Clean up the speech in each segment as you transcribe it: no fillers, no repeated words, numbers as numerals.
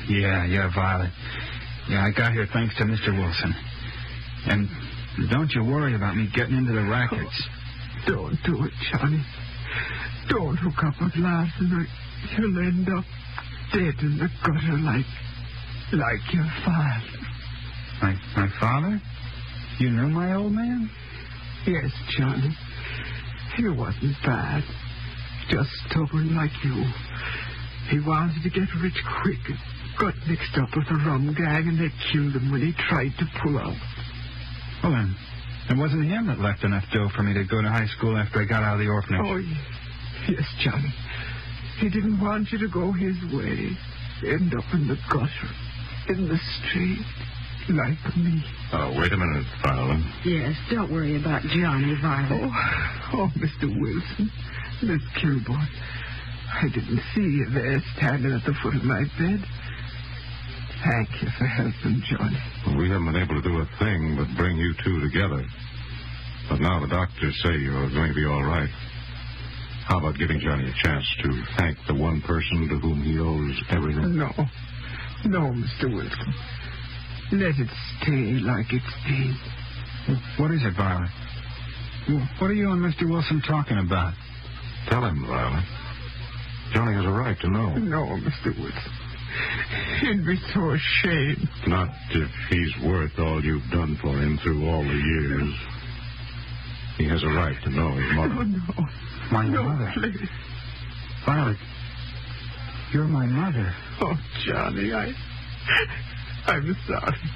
Yeah, Violet. Yeah, I got here thanks to Mr. Wilson. And don't you worry about me getting into the rackets. Oh, don't do it, Johnny. Don't hook up with Larson or you'll end up dead in the gutter like your father. My father? You knew my old man? Yes, Johnny. He wasn't bad. Just stubborn like you. He wanted to get rich quick and got mixed up with a rum gang, and they killed him when he tried to pull out. Well, then, it wasn't him that left enough dough for me to go to high school after I got out of the orphanage. Oh, yes, Johnny. He didn't want you to go his way. End up in the gutter, in the street, like me. Oh, wait a minute, Violet. Yes, don't worry about Johnny, Violet. Oh, Mr. Wilson, Miss Kilbourne. I didn't see you there standing at the foot of my bed. Thank you for helping, Johnny. Well, we haven't been able to do a thing but bring you two together. But now the doctors say you're going to be all right. How about giving Johnny a chance to thank the one person to whom he owes everything? No, Mr. Wilson. Let it stay like it's been. What is it, Violet? What are you and Mr. Wilson talking about? Tell him, Violet. Johnny has a right to know. No, Mr. Wilson. He'd be so ashamed. Not if he's worth all you've done for him through all the years. He has a right to know his mother. Oh, no. My mother? Please. Violet, you're my mother. Oh, Johnny, I'm sorry.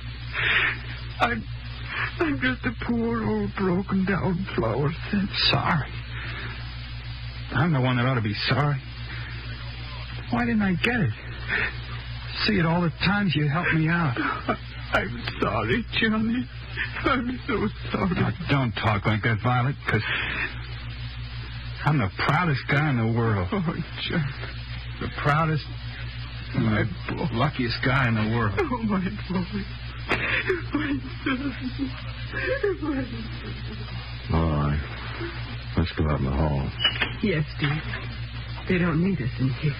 I'm just a poor old broken down flower set. Sorry? I'm the one that ought to be sorry. Why didn't I get it? See it all the times you helped me out. I'm sorry, Johnny. I'm so sorry. Now, don't talk like that, Violet, because I'm the proudest guy in the world. Oh, Johnny. The proudest, my boy. Luckiest guy in the world. Oh, my boy. My son. All right. Let's go out in the hall. Yes, Steve. They don't need us in here.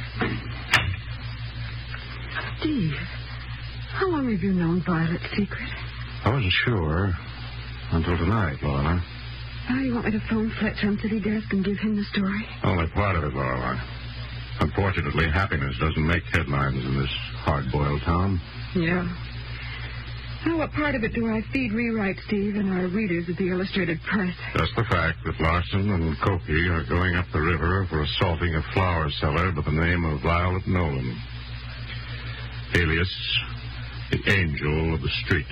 Steve, how long have you known Violet's secret? I wasn't sure until tonight, Lorna. Oh, you want me to phone Fletcher on City Desk and give him the story? Only part of it, Lorna. Unfortunately, happiness doesn't make headlines in this hard-boiled town. Yeah. Now, what part of it do I feed rewrite, Steve, and our readers of the Illustrated Press? Just the fact that Larson and Cokie are going up the river for assaulting a flower seller by the name of Violet Nolan, alias the Angel of the Street.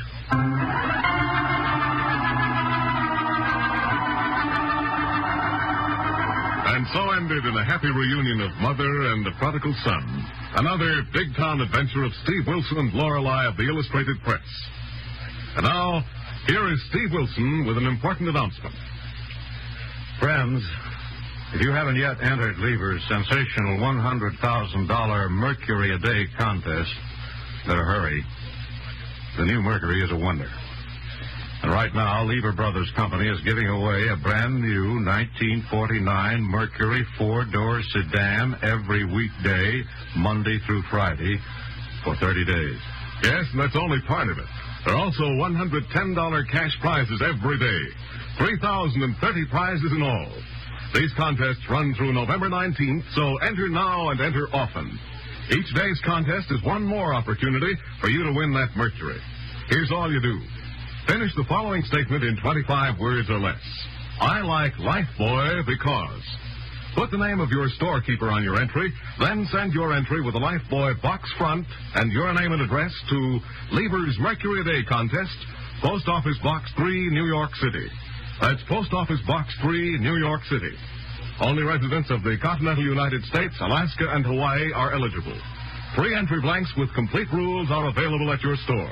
And so ended in a happy reunion of mother and the prodigal son, another big-town adventure of Steve Wilson and Lorelei of the Illustrated Press. And now, here is Steve Wilson with an important announcement. Friends, if you haven't yet entered Lever's sensational $100,000 Mercury a Day contest, better hurry. The new Mercury is a wonder. And right now, Lever Brothers Company is giving away a brand new 1949 Mercury four-door sedan every weekday, Monday through Friday, for 30 days. Yes, and that's only part of it. There are also $110 cash prizes every day. 3,030 prizes in all. These contests run through November 19th, so enter now and enter often. Each day's contest is one more opportunity for you to win that Mercury. Here's all you do. Finish the following statement in 25 words or less. I like Lifebuoy because. Put the name of your storekeeper on your entry, then send your entry with a Lifebuoy box front and your name and address to Lever's Mercury a Day contest, Post Office Box 3, New York City. That's Post Office Box 3, New York City. Only residents of the continental United States, Alaska, and Hawaii are eligible. Free entry blanks with complete rules are available at your store.